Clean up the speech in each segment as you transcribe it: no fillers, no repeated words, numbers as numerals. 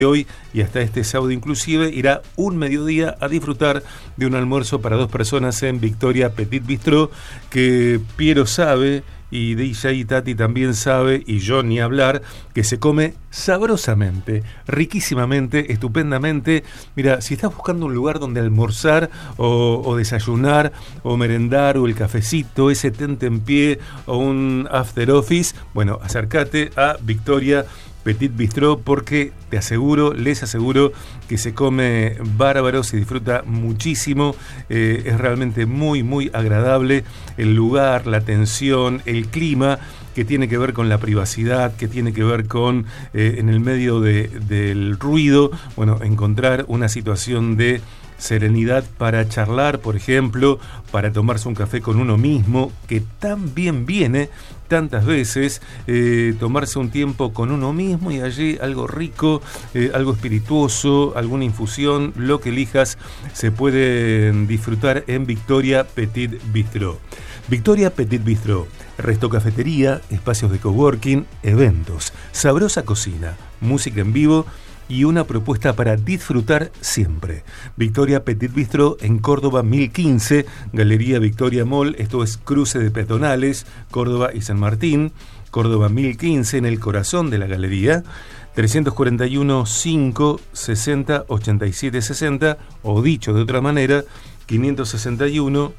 hoy y hasta este sábado inclusive irá un mediodía a disfrutar de un almuerzo para 2 personas en Victoria Petit Bistro, que Piero sabe y DJ Tati también sabe, y yo ni hablar, que se come sabrosamente, riquísimamente, estupendamente. Mira, si estás buscando un lugar donde almorzar o desayunar o merendar, o el cafecito, ese tentempié o un after office, bueno, acércate a Victoria Petit Bistro, porque te aseguro, les aseguro que se come bárbaro, se disfruta muchísimo, es realmente muy, muy agradable el lugar, la atención, el clima, que tiene que ver con la privacidad, que tiene que ver con, en el medio del ruido, bueno, encontrar una situación de serenidad para charlar, por ejemplo, para tomarse un café con uno mismo, que tan bien viene tantas veces, tomarse un tiempo con uno mismo y allí algo rico, algo espirituoso, alguna infusión, lo que elijas, se puede disfrutar en Victoria Petit Bistro. Victoria Petit Bistro, resto cafetería, espacios de coworking, eventos, sabrosa cocina, música en vivo y una propuesta para disfrutar siempre. Victoria Petit Bistro en Córdoba 1015, Galería Victoria Mall, esto es cruce de peatonales, Córdoba y San Martín, Córdoba 1015, en el corazón de la galería, 341 5 60 87 60, o dicho de otra manera, 341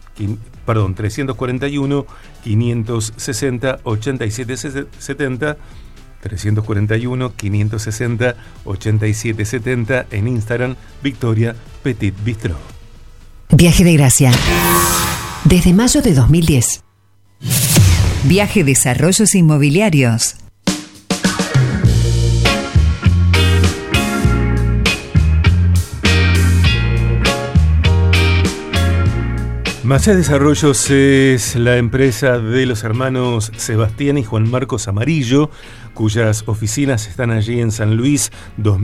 560 87 70, 341 560 87 70 en Instagram, Victoria Petit Bistro. Viaje de Gracia. Desde mayo de 2010. Viaje Desarrollos Inmobiliarios. Macea Desarrollos es la empresa de los hermanos Sebastián y Juan Marcos Amarillo, cuyas oficinas están allí en San Luis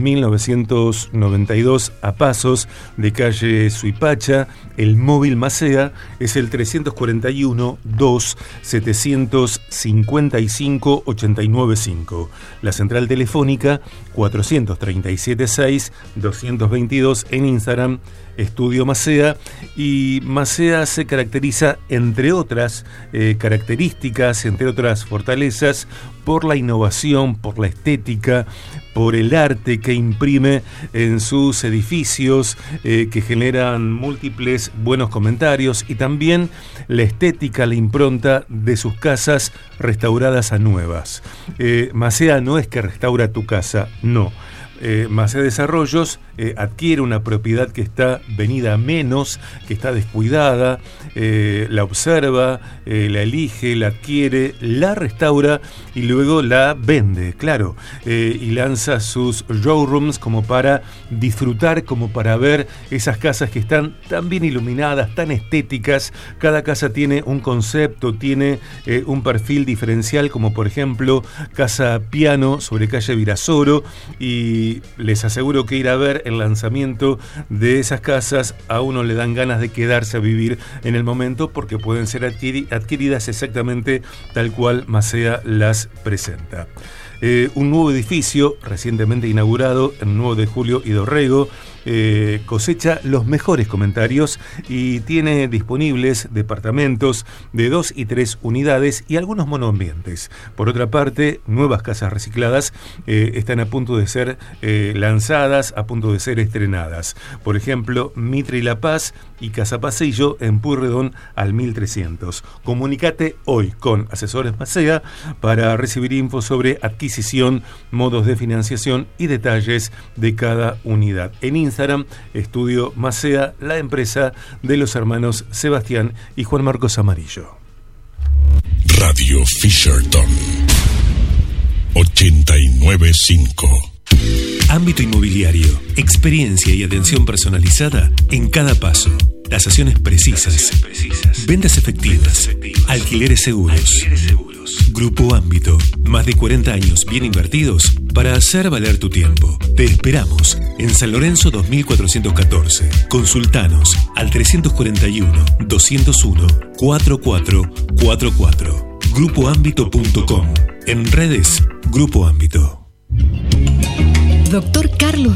2992, a pasos de calle Suipacha. El móvil Macea es el 341 2 755 895. La central telefónica 437 6 222 en Instagram, Estudio Macea. Y Macea se caracteriza, entre otras características, entre otras fortalezas, por la innovación, por la estética, por el arte que imprime en sus edificios, que generan múltiples buenos comentarios, y también la estética, la impronta de sus casas restauradas a nuevas. Macea no es que restaura tu casa, no. Macea Desarrollos adquiere una propiedad que está venida a menos, que está descuidada, la observa, la elige, la adquiere, la restaura y luego la vende, claro, y lanza sus showrooms como para disfrutar, como para ver esas casas que están tan bien iluminadas, tan estéticas. Cada casa tiene un concepto, tiene un perfil diferencial, como por ejemplo Casa Piano sobre calle Virasoro, y les aseguro que ir a ver el lanzamiento de esas casas a uno le dan ganas de quedarse a vivir en el momento, porque pueden ser adquiridas exactamente tal cual Macea las presenta. Un nuevo edificio recientemente inaugurado en 9 de Julio y Dorrego cosecha los mejores comentarios y tiene disponibles departamentos de 2 y 3 unidades y algunos monoambientes. Por otra parte, nuevas casas recicladas están a punto de ser lanzadas, a punto de ser estrenadas. Por ejemplo, Mitre y La Paz y Casa Pasillo en Pueyrredón al 1300. Comunicate hoy con Asesores Macea para recibir info sobre adquisición, modos de financiación y detalles de cada unidad. En Instagram, Estudio Macea, la empresa de los hermanos Sebastián y Juan Marcos Amarillo. Radio Fisherton 89.5. Ámbito inmobiliario, experiencia y atención personalizada en cada paso. Tasaciones precisas. Ventas efectivas. Alquileres seguros. Grupo Ámbito. Más de 40 años bien invertidos para hacer valer tu tiempo. Te esperamos en San Lorenzo 2414. Consultanos al 341-201-4444. Grupoámbito.com. En redes, Grupo Ámbito. Doctor Carlos